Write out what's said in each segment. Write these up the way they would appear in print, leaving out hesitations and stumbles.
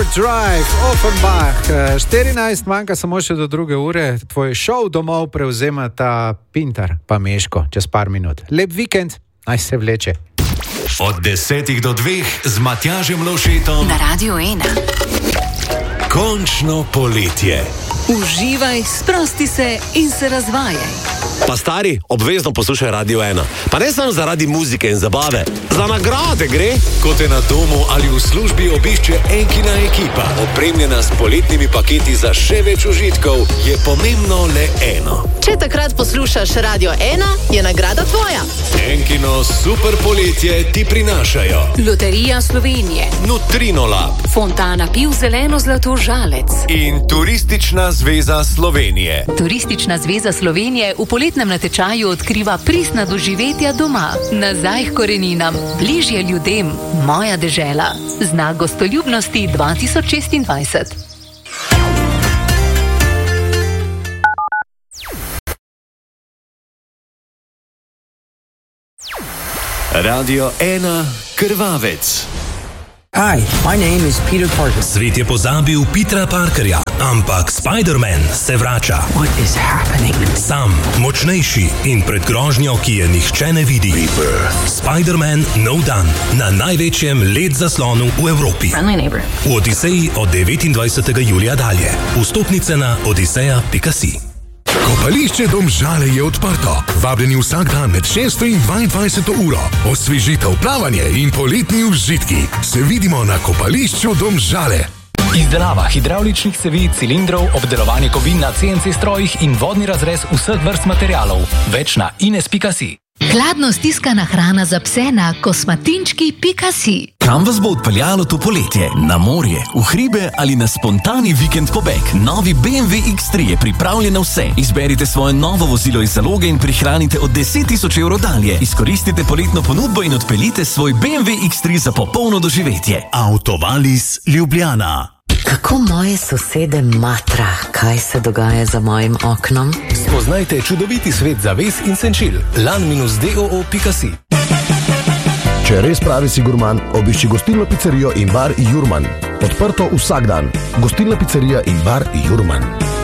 Drive, Offenbach. 14 manjka samo še do 2. ure. Tvoj šov domov prevzemata Pintar pa Meško čez par minut. Lep vikend, naj se vleče. Od 10 do 2 z Matjažem Lovšetom na Radio 1. Končno poletje. Uživaj, sprosti se in se razvajaj. Pa stari, obvezno poslušaj Radio 1. Pa ne samo zaradi muzike in zabave, za nagrade gre. Ko te na domu ali v službi obišče Enkina ekipa, opremljena s poletnimi paketi za še več užitkov, je pomembno le eno. Če takrat poslušaš Radio 1, je nagrada tvoja. Enkino super poletje ti prinašajo Loterija Slovenije, Nutrino Lab, Fontana piv zeleno zlato žalec in Turistična zveza Slovenije. Turistična zveza Slovenije v poletnem natečaju odkriva pristna doživetja doma. Nazaj k koreninam, bližje ljudem, moja dežela. Znak gostoljubnosti 2026. Radio 1 Krvavec. Hi, my name is Peter Parker. Svet je pozabil Petra Parkerja, ampak Spider-Man se vrača. What is happening? Sam, močnejši in pred grožnjo, ki je nihče ne vidi. Spider-Man No Dan na največjem LED zaslonu v Evropi. Friendly neighbor. V Odiseji od 29. julija dalje. Vstopnice na odiseja.si. Kopališče Domžale je odprto. Vabljeni vsak dan med 6 in 22 uro. Osvežitev, plavanje in poletni užitki. Se vidimo na kopališču Domžale. Izdelava hidravličnih cevi, cilindrov, obdelovanje kovin na CNC strojih in vodni razrez vseh vrst materialov. Več na ines.si. Hladno stiskana hrana za pse na kosmatinčki.si. Kam vas bo odpeljalo to poletje? Na morje, v hribe ali na spontani vikend pobeg? Novi BMW X3 je pripravljen na vse. Izberite svoje novo vozilo iz zaloge in prihranite od 10.000 evrov dalje. Izkoristite poletno ponudbo in odpeljite svoj BMW X3 za popolno doživetje. Autovalis Ljubljana. Kako moje sosede matra, kaj se dogaja za mojim oknom? Spoznajte čudoviti svet zaves in senčil. lan-doo.si. Če res pravi si gurman, obišči gostilno pizzerijo in bar Jurman. Odprto vsak dan. Gostilna pizzerija in bar Jurman.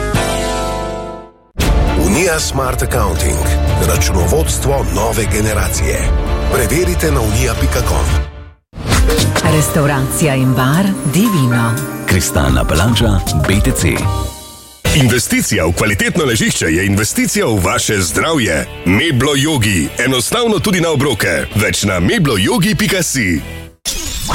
Unija Smart Accounting. Računovodstvo nove generacije. Preverite na unija.com. Restauracija in bar Divino. Kristalna palača BTC. Investicija v kvalitetno ležišče je investicija v vaše zdravje. Meblo Yogi. Enostavno tudi na obroke. Več na mebloyogi.si.